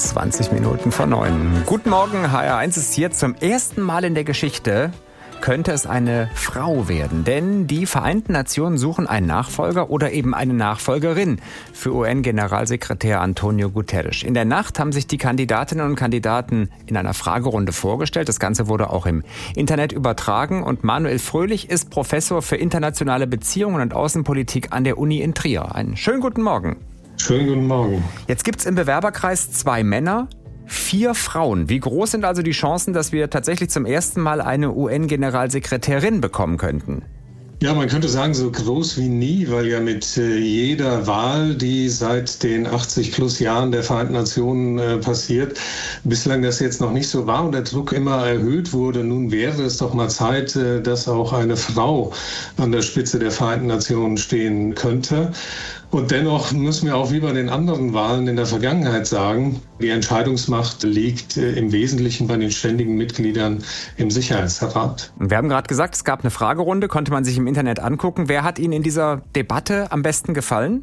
20 Minuten vor 9. Guten Morgen, HR1 ist hier. Zum ersten Mal in der Geschichte könnte es eine Frau werden. Denn die Vereinten Nationen suchen einen Nachfolger oder eben eine Nachfolgerin für UN-Generalsekretär Antonio Guterres. In der Nacht haben sich die Kandidatinnen und Kandidaten in einer Fragerunde vorgestellt. Das Ganze wurde auch im Internet übertragen. Und Manuel Fröhlich ist Professor für internationale Beziehungen und Außenpolitik an der Uni in Trier. Einen schönen guten Morgen. Schönen guten Morgen. Jetzt gibt es im Bewerberkreis 2 Männer, 4 Frauen. Wie groß sind also die Chancen, dass wir tatsächlich zum ersten Mal eine UN-Generalsekretärin bekommen könnten? Ja, man könnte sagen, so groß wie nie, weil ja mit jeder Wahl, die seit den 80 plus Jahren der Vereinten Nationen passiert, bislang das jetzt noch nicht so war und der Druck immer erhöht wurde. Nun wäre es doch mal Zeit, dass auch eine Frau an der Spitze der Vereinten Nationen stehen könnte. Und dennoch müssen wir auch wie bei den anderen Wahlen in der Vergangenheit sagen, die Entscheidungsmacht liegt im Wesentlichen bei den ständigen Mitgliedern im Sicherheitsrat. Wir haben gerade gesagt, es gab eine Fragerunde, konnte man sich im Internet angucken. Wer hat Ihnen in dieser Debatte am besten gefallen?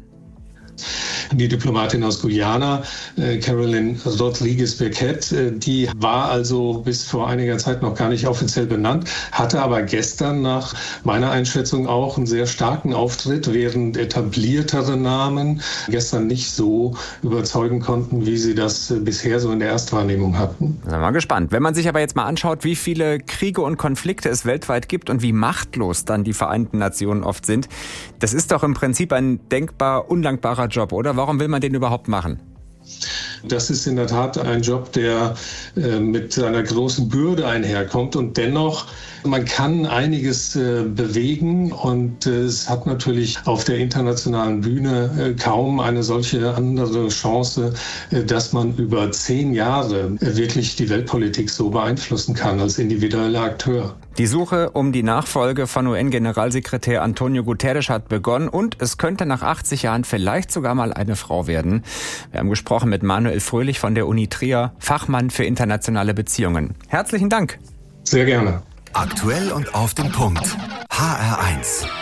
Die Diplomatin aus Guyana, Caroline Rodriguez-Burquette, die war also bis vor einiger Zeit noch gar nicht offiziell benannt, hatte aber gestern nach meiner Einschätzung auch einen sehr starken Auftritt, während etabliertere Namen gestern nicht so überzeugen konnten, wie sie das bisher so in der Erstwahrnehmung hatten. Da sind wir mal gespannt. Wenn man sich aber jetzt mal anschaut, wie viele Kriege und Konflikte es weltweit gibt und wie machtlos dann die Vereinten Nationen oft sind, das ist doch im Prinzip ein denkbar undankbarer Job, oder? Warum will man den überhaupt machen? Das ist in der Tat ein Job, der mit einer großen Bürde einherkommt und dennoch, man kann einiges bewegen und es hat natürlich auf der internationalen Bühne kaum eine solche andere Chance, dass man über 10 Jahre wirklich die Weltpolitik so beeinflussen kann als individueller Akteur. Die Suche um die Nachfolge von UN-Generalsekretär Antonio Guterres hat begonnen und es könnte nach 80 Jahren vielleicht sogar mal eine Frau werden. Wir haben gesprochen mit Manuel Fröhlich von der Uni Trier, Fachmann für internationale Beziehungen. Herzlichen Dank. Sehr gerne. Aktuell und auf den Punkt. HR1.